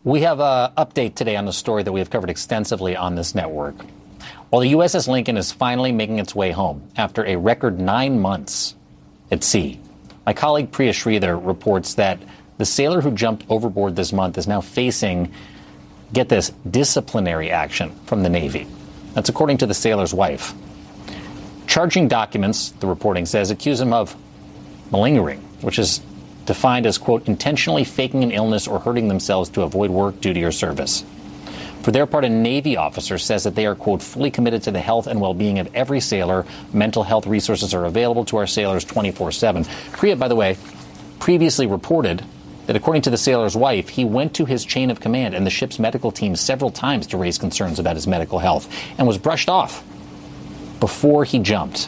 We have an update today on the story that we have covered extensively on this network. While the USS Lincoln is finally making its way home after a record 9 months at sea, my colleague Priya Sridhar reports that the sailor who jumped overboard this month is now facing, get this, disciplinary action from the Navy. That's according to the sailor's wife. Charging documents, the reporting says, accuse him of malingering, which is defined as, quote, intentionally faking an illness or hurting themselves to avoid work, duty, or service. For their part, a Navy officer says that they are, quote, fully committed to the health and well-being of every sailor. Mental health resources are available to our sailors 24/7. Priya, by the way, previously reported that according to the sailor's wife, he went to his chain of command and the ship's medical team several times to raise concerns about his medical health and was brushed off before he jumped.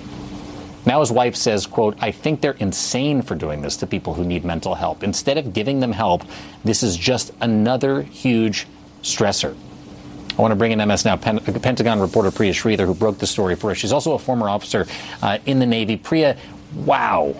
Now his wife says, quote, I think they're insane for doing this to people who need mental help. Instead of giving them help, this is just another huge stressor. I want to bring in MS Now Pentagon reporter Priya Sridhar, who broke the story for us. She's also a former officer in the Navy. Priya, wow.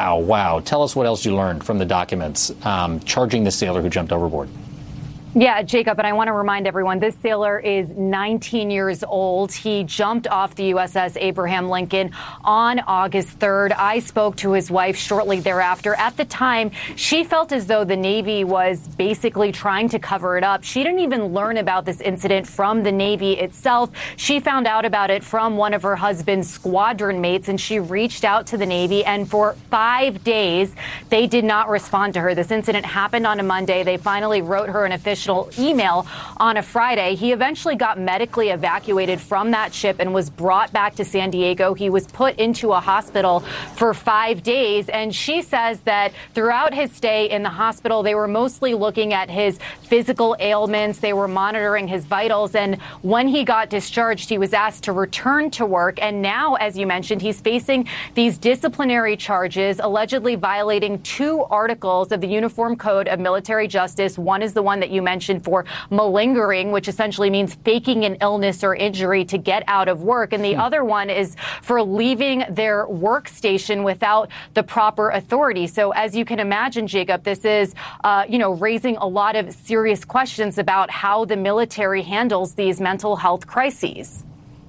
Tell us what else you learned from the documents charging the sailor who jumped overboard. Yeah, Jacob, and I want to remind everyone, this sailor is 19 years old. He jumped off the USS Abraham Lincoln on August 3rd. I spoke to his wife shortly thereafter. At the time, she felt as though the Navy was basically trying to cover it up. She didn't even learn about this incident from the Navy itself. She found out about it from one of her husband's squadron mates, and she reached out to the Navy, and for 5 days, they did not respond to her. This incident happened on a Monday. They finally wrote her an official email on a Friday. He eventually got medically evacuated from that ship and was brought back to San Diego. He was put into a hospital for 5 days. And she says that throughout his stay in the hospital, they were mostly looking at his physical ailments. They were monitoring his vitals. And when he got discharged, he was asked to return to work. And now, as you mentioned, he's facing these disciplinary charges, allegedly violating 2 articles of the Uniform Code of Military Justice. One is the one that you mentioned for malingering, which essentially means faking an illness or injury to get out of work. And the other one is for leaving their workstation without the proper authority. So as you can imagine, Jacob, this is, raising a lot of serious questions about how the military handles these mental health crises.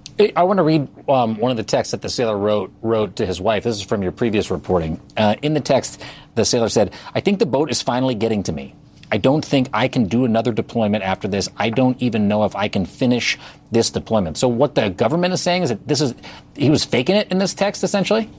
I want to read one of the texts that the sailor wrote to his wife. This is from your previous reporting. In the text, the sailor said, I think the boat is finally getting to me. I don't think I can do another deployment after this. I don't even know if I can finish this deployment. So what the government is saying is that he was faking it in this text, essentially?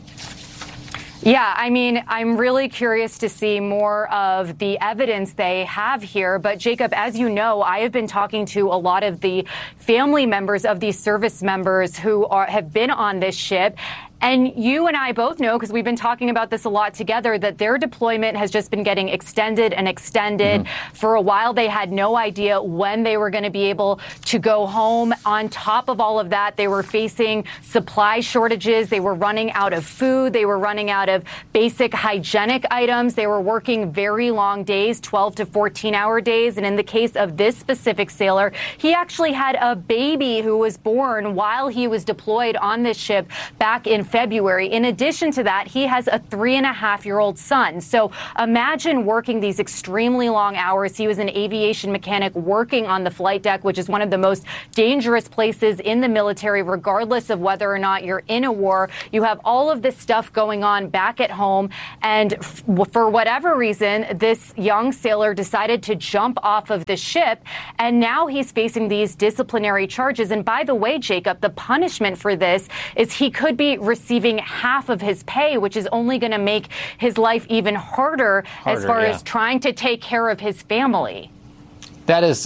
Yeah, I mean, I'm really curious to see more of the evidence they have here. But Jacob, as you know, I have been talking to a lot of the family members of these service members who have been on this ship. And you and I both know, because we've been talking about this a lot together, that their deployment has just been getting extended and extended. For a while, they had no idea when they were going to be able to go home. On top of all of that, they were facing supply shortages. They were running out of food. They were running out of basic hygienic items. They were working very long days, 12 to 14-hour days. And in the case of this specific sailor, he actually had a baby who was born while he was deployed on this ship back in February. In addition to that, he has a 3.5-year-old son. So imagine working these extremely long hours. He was an aviation mechanic working on the flight deck, which is one of the most dangerous places in the military, regardless of whether or not you're in a war. You have all of this stuff going on back at home. And for whatever reason, this young sailor decided to jump off of the ship. And now he's facing these disciplinary charges. And by the way, Jacob, the punishment for this is he could be receiving half of his pay, which is only going to make his life even harder as far as trying to take care of his family. That is,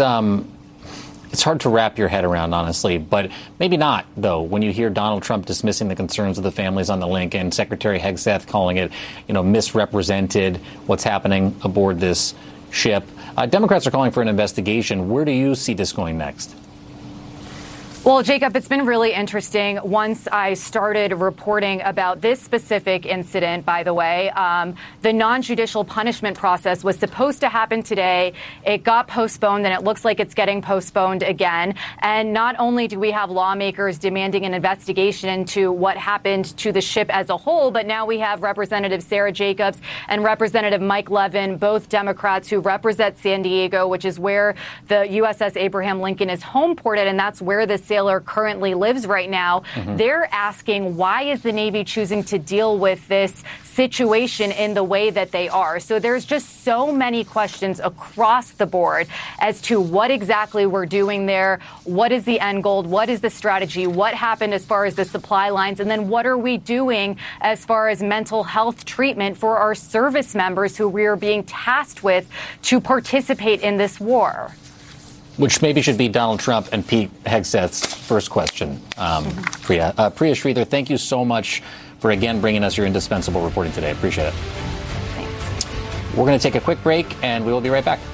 it's hard to wrap your head around, honestly, but maybe not, though, when you hear Donald Trump dismissing the concerns of the families on the Lincoln, Secretary Hegseth calling it, misrepresented what's happening aboard this ship. Democrats are calling for an investigation. Where do you see this going next? Well, Jacob, it's been really interesting. Once I started reporting about this specific incident, by the way, the non-judicial punishment process was supposed to happen today. It got postponed, and it looks like it's getting postponed again. And not only do we have lawmakers demanding an investigation into what happened to the ship as a whole, but now we have Representative Sarah Jacobs and Representative Mike Levin, both Democrats who represent San Diego, which is where the USS Abraham Lincoln is homeported, and that's where the sailor currently lives right now. They're asking, why is the Navy choosing to deal with this situation in the way that they are? So there's just so many questions across the board as to what exactly we're doing there. What is the end goal? What is the strategy? What happened as far as the supply lines? And then what are we doing as far as mental health treatment for our service members who we are being tasked with to participate in this war? Which maybe should be Donald Trump and Pete Hegseth's first question. Priya Sridhar, thank you so much for, again, bringing us your indispensable reporting today. Appreciate it. Thanks. We're going to take a quick break, and we will be right back.